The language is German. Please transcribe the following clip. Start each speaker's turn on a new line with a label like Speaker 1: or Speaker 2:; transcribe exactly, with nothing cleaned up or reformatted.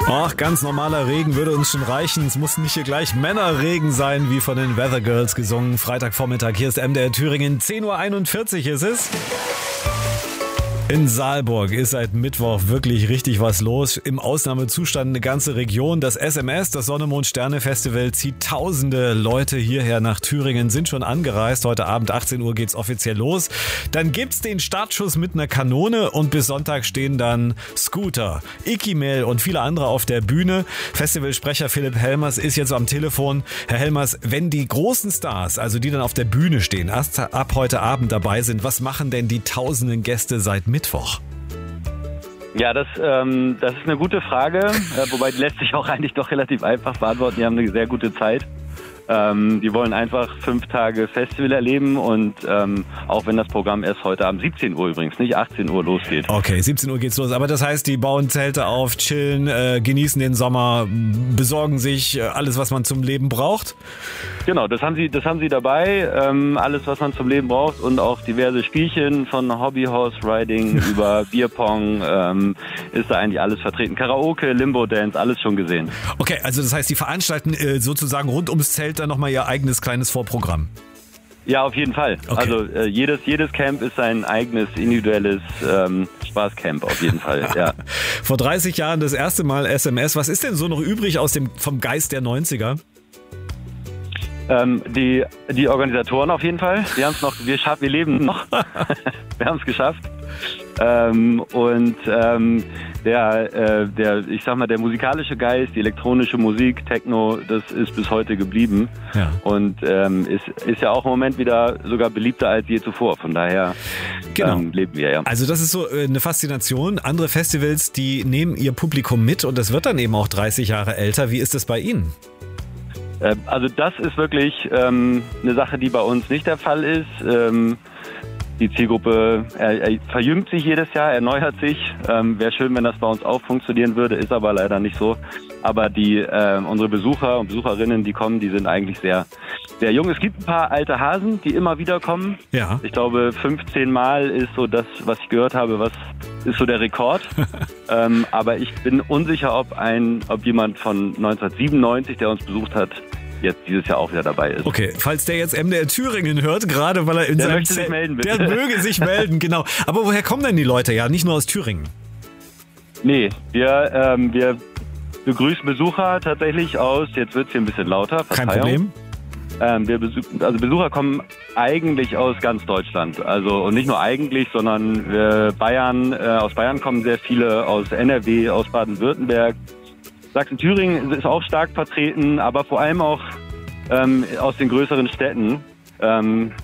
Speaker 1: Ach, ganz normaler Regen würde uns schon reichen. Es muss nicht hier gleich Männerregen sein, wie von den Weather Girls gesungen. Freitagvormittag, hier ist M D R Thüringen. zehn Uhr einundvierzig ist es. In Saalburg ist seit Mittwoch wirklich richtig was los. Im Ausnahmezustand eine ganze Region. Das S M S, das Sonne-Mond-Sterne-Festival, zieht tausende Leute hierher nach Thüringen, sind schon angereist. Heute Abend achtzehn Uhr geht's offiziell los. Dann gibt's den Startschuss mit einer Kanone und bis Sonntag stehen dann Scooter, Ikimel und viele andere auf der Bühne. Festivalsprecher Philipp Helmers ist jetzt am Telefon. Herr Helmers, wenn die großen Stars, also die dann auf der Bühne stehen, erst ab heute Abend dabei sind, was machen denn die tausenden Gäste seit Mittwoch? Mittwoch?
Speaker 2: Ja, das, ähm, das ist eine gute Frage, äh, wobei die lässt sich auch eigentlich doch relativ einfach beantworten. Die haben eine sehr gute Zeit. Ähm, die wollen einfach fünf Tage Festival erleben und ähm, auch wenn das Programm erst heute Abend siebzehn Uhr übrigens, nicht achtzehn Uhr losgeht.
Speaker 1: Okay, siebzehn Uhr geht's los. Aber das heißt, die bauen Zelte auf, chillen, äh, genießen den Sommer, besorgen sich äh, alles, was man zum Leben braucht?
Speaker 2: Genau, das haben sie, das haben sie dabei. Ähm, alles, was man zum Leben braucht und auch diverse Spielchen von Hobby Horse Riding über Bierpong ähm, ist da eigentlich alles vertreten. Karaoke, Limbo Dance, alles schon gesehen.
Speaker 1: Okay, also das heißt, die veranstalten äh, sozusagen rund ums Zelt dann nochmal ihr eigenes kleines Vorprogramm.
Speaker 2: Ja, auf jeden Fall. Okay. Also äh, jedes, jedes Camp ist sein eigenes individuelles ähm, Spaßcamp auf jeden Fall. Ja.
Speaker 1: Vor dreißig Jahren das erste Mal S M S. Was ist denn so noch übrig aus dem vom Geist der neunziger?
Speaker 2: Ähm, die, die Organisatoren auf jeden Fall. Wir haben es noch, wir schaffen, wir leben noch. Wir haben es geschafft. Ähm, und ähm, der, äh, der, ich sag mal, der musikalische Geist, die elektronische Musik, Techno, das ist bis heute geblieben. Ja. Und ähm, ist, ist ja auch im Moment wieder sogar beliebter als je zuvor. Von daher
Speaker 1: genau.
Speaker 2: ähm, leben wir ja.
Speaker 1: Also das ist so eine Faszination. Andere Festivals, die nehmen ihr Publikum mit und das wird dann eben auch dreißig Jahre älter. Wie ist das bei Ihnen?
Speaker 2: Also das ist wirklich ähm, eine Sache, die bei uns nicht der Fall ist. Ähm, die Zielgruppe er, er verjüngt sich jedes Jahr, erneuert sich. Ähm, wäre schön, wenn das bei uns auch funktionieren würde, ist aber leider nicht so. Aber die äh, unsere Besucher und Besucherinnen, die kommen, die sind eigentlich sehr, sehr jung. Es gibt ein paar alte Hasen, die immer wieder kommen. Ja. Ich glaube, fünfzehn Mal ist so das, was ich gehört habe, was ist so der Rekord. ähm, aber ich bin unsicher, ob ein, ob jemand von neunzehnhundertsiebenundneunzig, der uns besucht hat, jetzt dieses Jahr auch wieder dabei ist.
Speaker 1: Okay, falls der jetzt M D R Thüringen hört, gerade weil er in
Speaker 2: der
Speaker 1: seinem
Speaker 2: möchte sich melden, bitte.
Speaker 1: Der möge sich melden, genau. Aber woher kommen denn die Leute? Ja, nicht nur aus Thüringen.
Speaker 2: Nee, wir, ähm, wir begrüßen Besucher tatsächlich aus, jetzt wird es hier ein bisschen lauter,
Speaker 1: Verzeihung. Kein Problem.
Speaker 2: Ähm, wir besuch, also Besucher kommen eigentlich aus ganz Deutschland. Also und nicht nur eigentlich, sondern wir Bayern, äh, aus Bayern kommen sehr viele, aus N R W, aus Baden-Württemberg. Sachsen-Thüringen ist auch stark vertreten, aber vor allem auch ähm, aus den größeren Städten. Ähm,